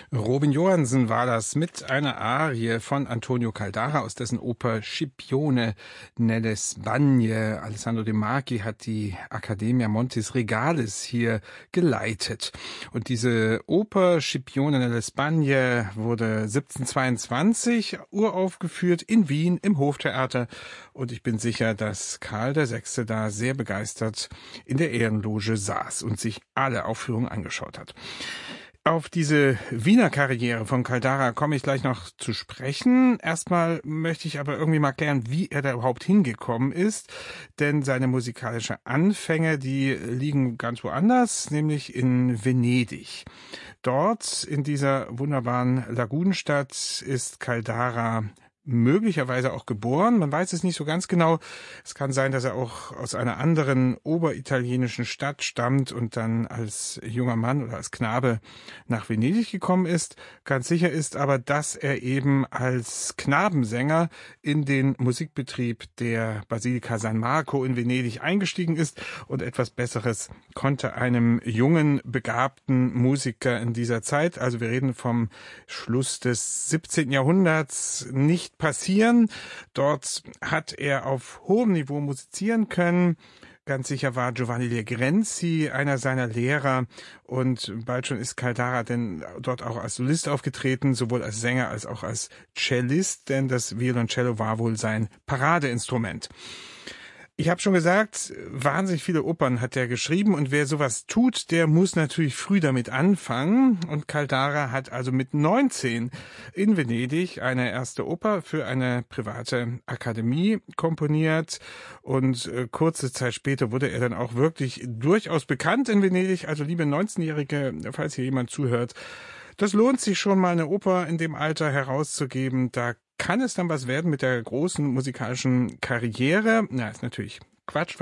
Robin Johansen war das mit einer Arie von Antonio Caldara aus dessen Oper Scipione nelle Spagne. Alessandro De Marchi hat die Accademia Montis Regalis hier geleitet. Und diese Oper Scipione nelle Spagne wurde 1722 uraufgeführt in Wien im Hoftheater. Und ich bin sicher, dass Karl VI. Da sehr begeistert in der Ehrenloge saß und sich alle Aufführungen angeschaut hat. Auf diese Wiener Karriere von Caldara komme ich gleich noch zu sprechen. Erstmal möchte ich aber irgendwie mal klären, wie er da überhaupt hingekommen ist. Denn seine musikalischen Anfänge, die liegen ganz woanders, nämlich in Venedig. Dort, in dieser wunderbaren Lagunenstadt, ist Caldara möglicherweise auch geboren. Man weiß es nicht so ganz genau. Es kann sein, dass er auch aus einer anderen oberitalienischen Stadt stammt und dann als junger Mann oder als Knabe nach Venedig gekommen ist. Ganz sicher ist aber, dass er eben als Knabensänger in den Musikbetrieb der Basilika San Marco in Venedig eingestiegen ist und etwas Besseres konnte einem jungen, begabten Musiker in dieser Zeit, also wir reden vom Schluss des 17. Jahrhunderts, nicht passieren. Dort hat er auf hohem Niveau musizieren können. Ganz sicher war Giovanni Legrenzi einer seiner Lehrer und bald schon ist Caldara denn dort auch als Solist aufgetreten, sowohl als Sänger als auch als Cellist, denn das Violoncello war wohl sein Paradeinstrument. Ich habe schon gesagt, wahnsinnig viele Opern hat er geschrieben und wer sowas tut, der muss natürlich früh damit anfangen. Und Caldara hat also mit 19 in Venedig eine erste Oper für eine private Akademie komponiert und kurze Zeit später wurde er dann auch wirklich durchaus bekannt in Venedig. Also liebe 19-Jährige, falls hier jemand zuhört, das lohnt sich schon mal eine Oper in dem Alter herauszugeben. Da kann es dann was werden mit der großen musikalischen Karriere? Na, ist natürlich Quatsch,